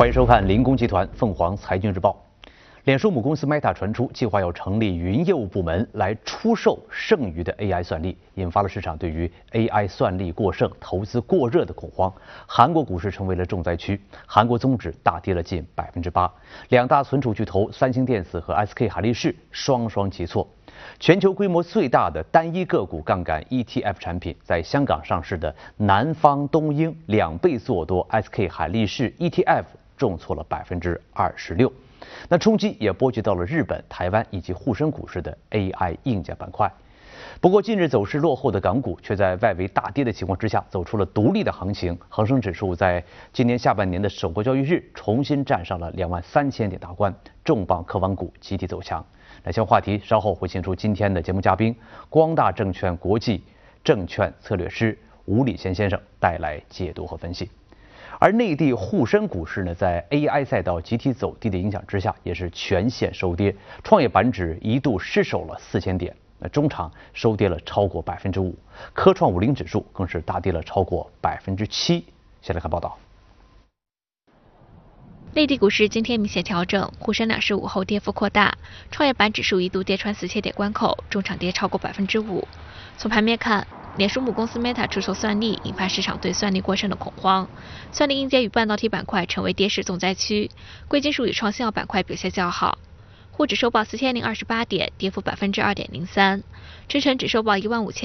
欢迎收看零工集团凤凰财经日报。脸书母公司 Meta 传出计划要成立云业务部门来出售剩余的 AI 算力，引发了市场对于 AI 算力过剩、投资过热的恐慌。韩国股市成为了重灾区，韩国综指大跌了近8%，两大存储巨头三星电子和 SK 海力士双双急挫。全球规模最大的单一个股杠杆 ETF 产品，在香港上市的南方东英2倍做多 SK 海力士 ETF 重挫了26%。那冲击也波及到了日本、台湾以及沪深股市的 AI 硬件板块。不过，近日走势落后的港股却在外围大跌的情况之下，走出了独立的行情。恒生指数在今年下半年的首个交易日，重新站上了23000点大关，重磅科网股集体走强。那相关话题稍后会请出今天的节目嘉宾，光大证券国际证券策略师吴礼贤先生带来解读和分析。而内地沪深股市呢，在 AI 赛道集体走低的影响之下，也是全线收跌。创业板指一度失守了4000点，那中场收跌了超过5%，科创50指数更是大跌了超过7%。先来看报道。 内地股市今天明显调整，沪深两市午后跌幅扩大，创业板指数一度跌穿4000点关口，中场跌超过5%。从盘面看，脸书母公司 Meta 出售算力，引发市场对算力过剩的恐慌。算力硬件与半导体板块成为跌势重灾区，贵金属与创新药板块表现较好。沪指收报4028点，跌幅2.03%；深成指收报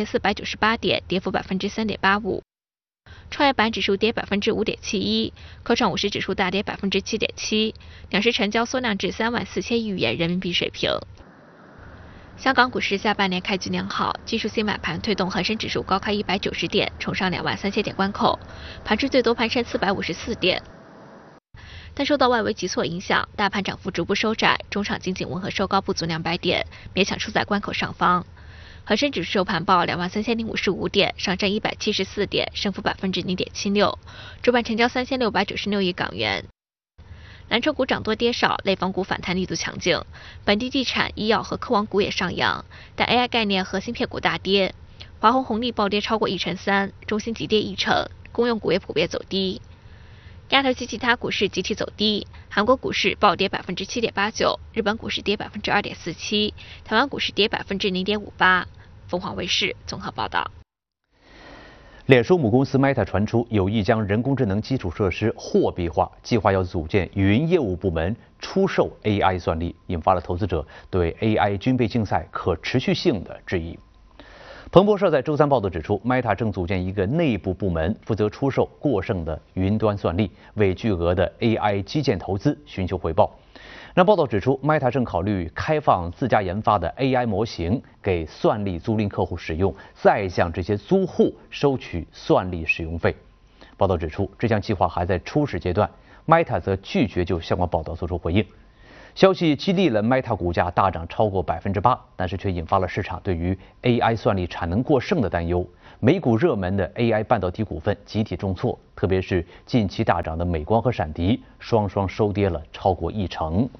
15498点，跌幅3.85%。创业板指数跌5.71%，科创50指数大跌7.7%，两市成交缩量至34000亿元人民币水平。香港股市下半年开局良好，技术性买盘推动恒生指数高开190点，冲上23000点关口，盘中最多攀升454点。但受到外围急挫影响，大盘涨幅逐步收窄，中场仅稳和收高不足200点，勉强处在关口上方。恒生指数收盘报23055点，上涨174点，升幅0.76%，主板成交3696亿港元。蓝筹股涨多跌少，类房股反弹力度强劲，本地地产、医药和科网股也上扬，但 AI 概念和芯片股大跌。华虹红利暴跌超过1%，中芯急跌1%，公用股也普遍走低。亚太区其他股市集体走低，韩国股市暴跌7.89%，日本股市跌2.47%，台湾股市跌0.58%。凤凰卫视综合报道。 脸书母公司 Meta 传出有意将人工智能基础设施货币化，计划要组建云业务部门出售 AI 算力，引发了投资者对 AI 军备竞赛可持续性的质疑。彭博社在周三报道指出 ，Meta 正组建一个内部部门，负责出售过剩的云端算力，为巨额的 AI 基建投资寻求回报。那报道指出 ，Meta 正考虑开放自家研发的 AI 模型给算力租赁客户使用，再向这些租户收取算力使用费。报道指出，这项计划还在初始阶段 ，Meta 则拒绝就相关报道做出回应。消息激励了 Meta 股价大涨超过8%，但是却引发了市场对于 AI 算力产能过剩的担忧。美股热门的 AI 半导体股份集体重挫，特别是近期大涨的美光和闪迪，双双收跌了超过1%。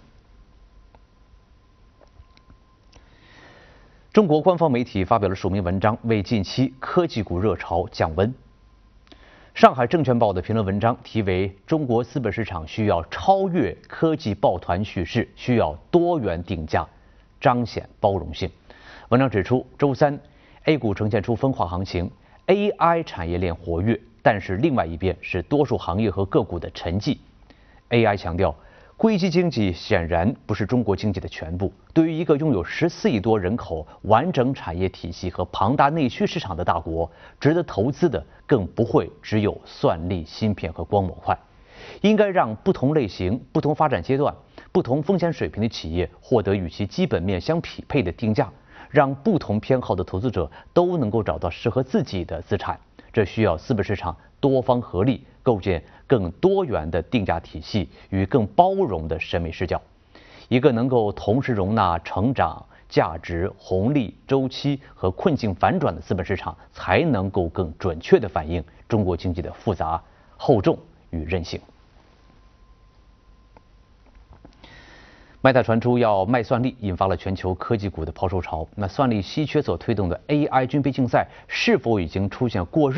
中国官方媒体发表了署名文章，为近期科技股热潮降温。上海证券报的评论文章题为“中国资本市场需要超越科技抱团叙事，需要多元定价，彰显包容性”。文章指出，周三 A 股呈现出分化行情 ，AI 产业链活跃，但是另外一边是多数行业和个股的沉寂。AI 强调，硅基经济显然不是中国经济的全部。对于一个拥有14亿多人口、完整产业体系和庞大内需市场的大国，值得投资的更不会只有算力、芯片和光模块。应该让不同类型、不同发展阶段、不同风险水平的企业获得与其基本面相匹配的定价，让不同偏好的投资者都能够找到适合自己的资产。这需要资本市场多方合力，构建更多元的定价体系与更包容的审美视角，一个能够同时容纳成长、价值、红利、周期和困境反转的资本市场，才能够更准确地反映中国经济的复杂、厚重与韧性。Meta 传出要卖算力，引发了全球科技股的抛售潮。那算力稀缺所推动的 AI 军备竞赛是否已经出现过热，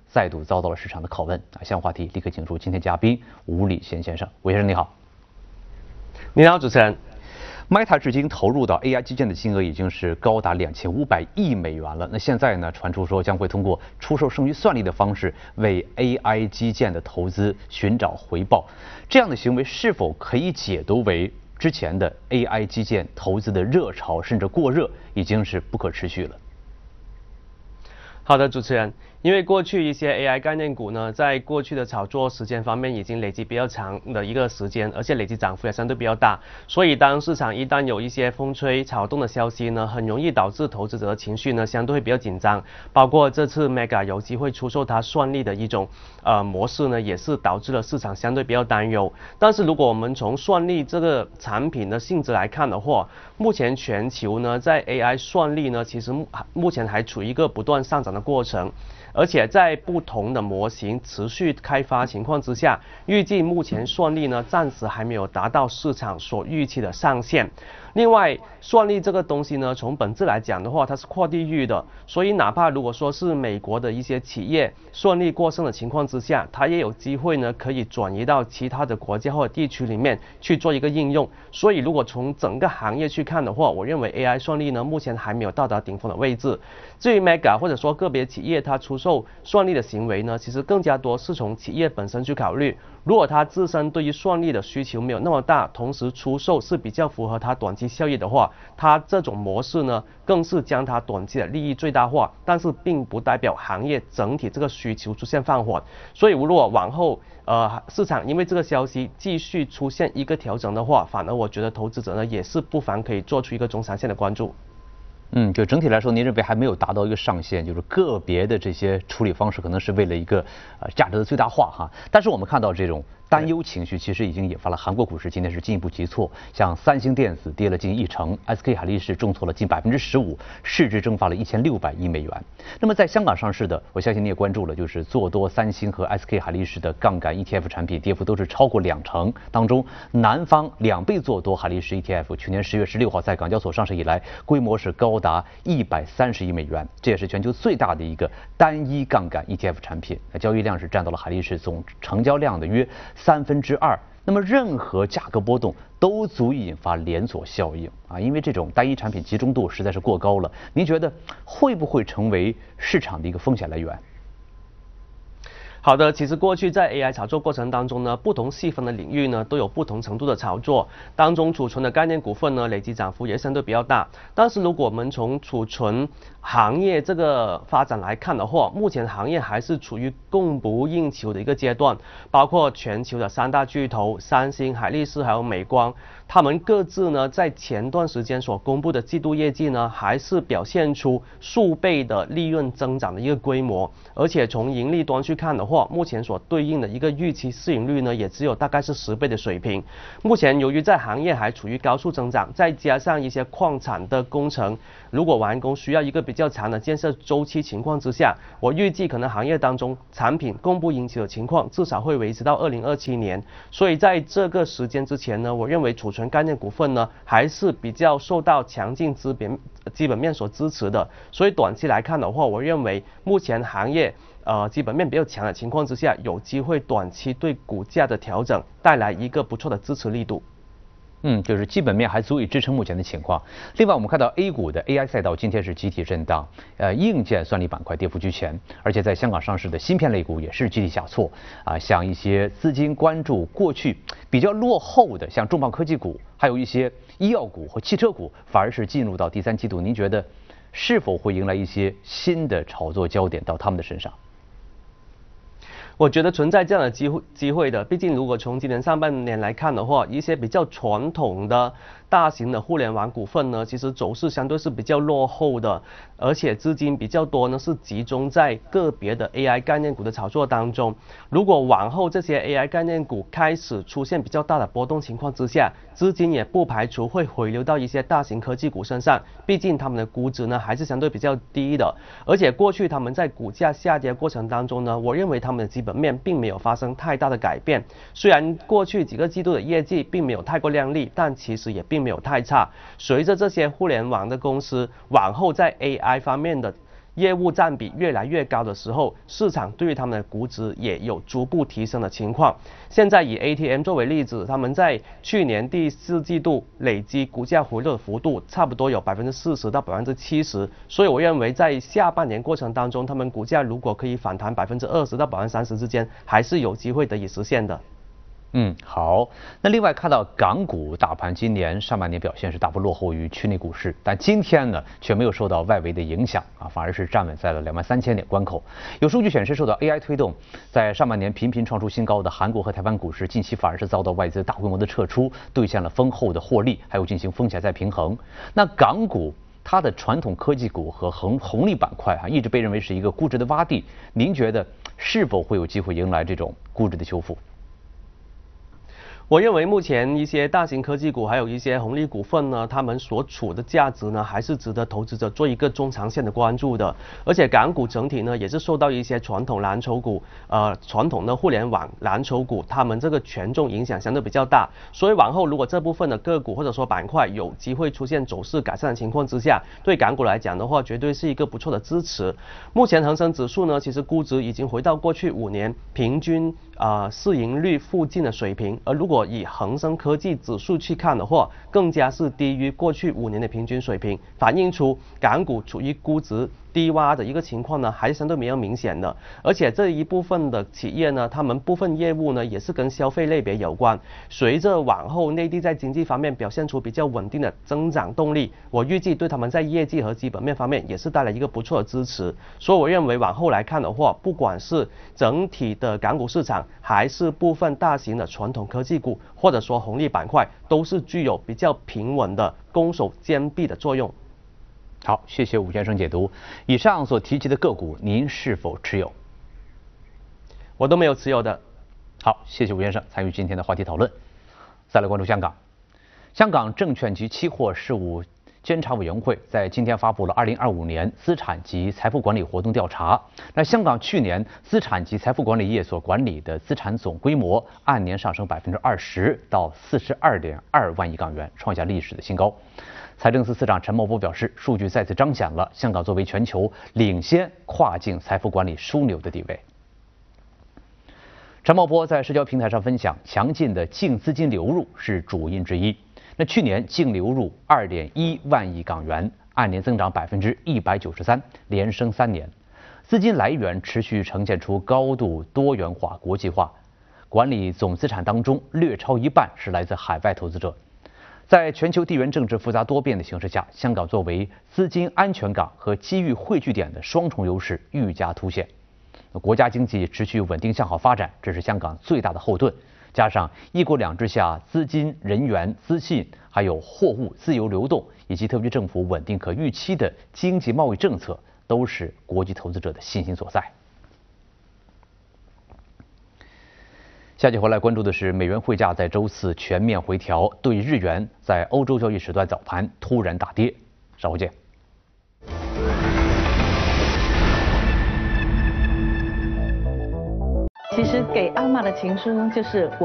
再度遭到了市场的拷问啊。相关话题立刻请出今天嘉宾吴礼贤先生，吴先生你好。 你好，主持人。 Meta 至今投入到 AI 基建的金额已经是高达2500亿美元了。那现在呢，传出说将会通过出售剩余算力的方式为 AI 基建的投资寻找回报。这样的行为是否可以解读为之前的 AI 基建投资的热潮甚至过热已经是不可持续了？ 好的，主持人。因为过去一些 AI 概念股呢，在过去的炒作时间方面已经累积比较长的一个时间，而且累积涨幅也相对比较大，所以当市场一旦有一些风吹草动的消息呢，很容易导致投资者的情绪呢相对会比较紧张。包括这次 Meta 有机会出售它算力的一种模式呢，也是导致了市场相对比较担忧。但是如果我们从算力这个产品的性质来看的话，目前全球呢在 AI 算力呢，其实目前还处于一个不断上涨的过程。而且在不同的模型持续开发情况之下，预计目前算力呢暂时还没有达到市场所预期的上限。另外，算力这个东西呢，从本质来讲的话，它是跨地域的，所以哪怕如果说是美国的一些企业算力过剩的情况之下，它也有机会呢可以转移到其他的国家或者地区里面去做一个应用。所以如果从整个行业去看的话，我认为 AI 算力呢目前还没有到达顶峰的位置。至于 Meta 或者说个别企业它出售算力的行为呢，其实更加多是从企业本身去考虑。如果它自身对于算力的需求没有那么大，同时出售是比较符合它短期效益的话，它这种模式呢，更是将它短期的利益最大化，但是并不代表行业整体这个需求出现放缓。所以如果往后市场因为这个消息继续出现一个调整的话，反而我觉得投资者呢也是不妨可以做出一个中长线的关注。 就整体来说，您认为还没有达到一个上限，就是个别的这些处理方式可能是为了一个价值的最大化哈。但是我们看到这种担忧情绪其实已经引发了韩国股市今天是进一步急挫，像三星电子跌了近1成，SK 海力士重挫了近15%，市值蒸发了1600亿美元。那么在香港上市的，我相信你也关注了，就是做多三星和 SK 海力士的杠杆 ETF 产品，跌幅都是超过2成。当中，南方2倍做多海力士 ETF， 去年10月16号在港交所上市以来，规模是高达130亿美元，这也是全球最大的一个单一杠杆 ETF 产品，交易量是占到了海力士总成交量的约2/3。那么任何价格波动都足以引发连锁效应啊，因为这种单一产品集中度实在是过高了。您觉得会不会成为市场的一个风险来源？ 好的，其实过去在 AI 炒作过程当中呢，不同细分的领域呢都有不同程度的炒作，当中储存的概念股份呢累计涨幅也相对比较大。但是如果我们从储存行业这个发展来看的话，目前行业还是处于供不应求的一个阶段，包括全球的3大巨头三星、海力士还有美光，他们各自呢在前段时间所公布的季度业绩呢，还是表现出数倍的利润增长的一个规模，而且从盈利端去看的话，目前所对应的一个预期市盈率呢，也只有大概是10倍的水平。目前由于在行业还处于高速增长，再加上一些矿产的工程，如果完工需要一个比较长的建设周期情况之下，我预计可能行业当中产品供不应求的情况至少会维持到2027年。所以在这个时间之前呢，我认为储存概念股份呢还是比较受到强劲基本面所支持的。所以短期来看的话，我认为目前行业基本面比较强的情况之下，有机会短期对股价的调整带来一个不错的支持力度。 就是基本面还足以支撑目前的情况。另外，我们看到 A 股的 AI 赛道今天是集体震荡，硬件算力板块跌幅居前，而且在香港上市的芯片类股也是集体下挫像一些资金关注过去比较落后的，像重磅科技股，还有一些医药股和汽车股，反而是进入到第3季度，您觉得是否会迎来一些新的炒作焦点到他们的身上？ 我觉得存在这样的机会的，毕竟如果从今年上半年来看的话，一些比较传统的大型的互联网股份呢，其实走势相对是比较落后的，而且资金比较多呢是集中在个别的 AI 概念股的炒作当中。如果往后这些 AI 概念股开始出现比较大的波动情况之下，资金也不排除会回流到一些大型科技股身上，毕竟他们的估值呢还是相对比较低的，而且过去他们在股价下跌过程当中呢，我认为他们的基本面并没有发生太大的改变。虽然过去几个季度的业绩并没有太过亮丽，但其实也并没有太差。随着这些互联网的公司往后在 AI 方面的业务占比越来越高的时候，市场对于他们的估值也有逐步提升的情况。现在以 ATM 作为例子，他们在去年第4季度累积股价回落的幅度差不多有40%到70%，所以我认为在下半年过程当中，他们股价如果可以反弹20%到30%之间，还是有机会得以实现的。 好。那另外看到港股大盘今年上半年表现是大幅落后于区内股市，但今天呢却没有受到外围的影响反而是站稳在了23000点关口。有数据显示，受到 AI 推动，在上半年频频创出新高的韩国和台湾股市，近期反而是遭到外资大规模的撤出，兑现了丰厚的获利，还有进行风险再平衡。那港股它的传统科技股和红利板块一直被认为是一个估值的洼地，您觉得是否会有机会迎来这种估值的修复？ 我认为目前一些大型科技股还有一些红利股份呢，他们所处的价值呢，还是值得投资者做一个中长线的关注的。而且港股整体呢，也是受到一些传统蓝筹股、传统的互联网蓝筹股，他们这个权重影响相对比较大。所以往后如果这部分的个股或者说板块有机会出现走势改善的情况之下，对港股来讲的话，绝对是一个不错的支持。目前恒生指数呢，其实估值已经回到过去5年平均市盈率附近的水平，而如果以恒生科技指数去看的话，更加是低于过去5年的平均水平，反映出港股处于估值低洼的一个情况呢，还是相对比较明显的。而且这一部分的企业呢，他们部分业务呢，也是跟消费类别有关。随着往后内地在经济方面表现出比较稳定的增长动力，我预计对他们在业绩和基本面方面也是带来一个不错的支持。所以我认为往后来看的话，不管是整体的港股市场，还是部分大型的传统科技股，或者说红利板块，都是具有比较平稳的攻守兼备的作用。 好，谢谢吴先生解读。以上所提及的个股，您是否持有？ 我都没有持有的。 好，谢谢吴先生参与今天的话题讨论。再来关注香港，香港证券及期货事务监察委员会在今天发布了2025年资产及财富管理活动调查。那香港去年资产及财富管理业所管理的资产总规模按年上升20%到42.2万亿港元，创下历史的新高。财政司司长陈茂波表示，数据再次彰显了香港作为全球领先跨境财富管理枢纽的地位。陈茂波在社交平台上分享，强劲的净资金流入是主因之一。那去年净流入2.1万亿港元，按年增长193%，连升3年。资金来源持续呈现出高度多元化、国际化，管理总资产当中略超一半是来自海外投资者。在全球地缘政治复杂多变的形势下，香港作为资金安全港和机遇汇聚点的双重优势愈加凸显。国家经济持续稳定向好发展，这是香港最大的后盾。加上一国两制下资金、人员、资信还有货物自由流动，以及特区政府稳定可预期的经济贸易政策，都是国际投资者的信心所在。下节回来关注的是美元汇价在周四全面回调，对日元在欧洲交易时段早盘突然大跌。稍后见。 其实给阿嬷的情书就是我。